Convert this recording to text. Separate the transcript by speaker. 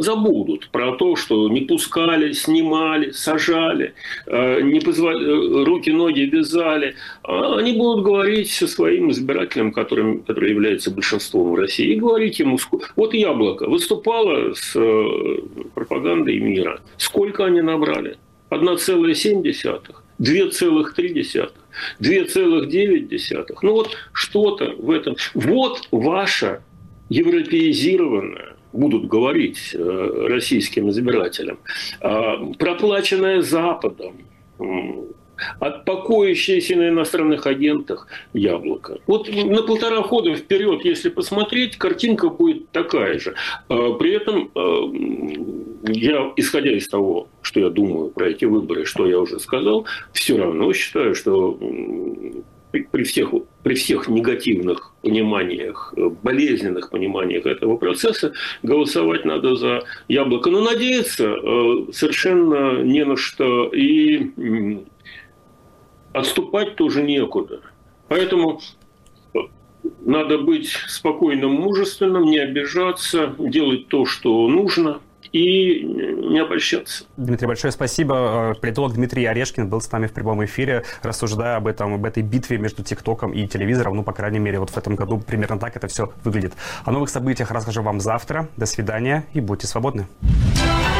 Speaker 1: забудут про то, что не пускали, снимали, сажали, руки, ноги вязали. Они будут говорить со своим избирателем, который является большинством в России, и говорить ему, вот Яблоко выступало с пропагандой мира. Сколько они набрали? 1,7, 2,3, 2,9. Ну вот что-то в этом. Вот ваша европеизированная, будут говорить российским избирателям, проплаченная Западом, покоящееся на иностранных агентах Яблоко. Вот на 1,5 хода вперед, если посмотреть, картинка будет такая же. При этом я, исходя из того, что я думаю про эти выборы, что я уже сказал, все равно считаю, что при всех негативных пониманиях, болезненных пониманиях этого процесса голосовать надо за Яблоко. Но надеяться совершенно не на что. И отступать тоже некуда. Поэтому надо быть спокойным, мужественным, не обижаться, делать то, что нужно, и не обольщаться.
Speaker 2: Дмитрий, большое спасибо. Политолог Дмитрий Орешкин был с нами в прямом эфире, рассуждая об этой битве между ТикТоком и телевизором. Ну, по крайней мере, вот в этом году примерно так это все выглядит. О новых событиях расскажу вам завтра. До свидания и будьте свободны.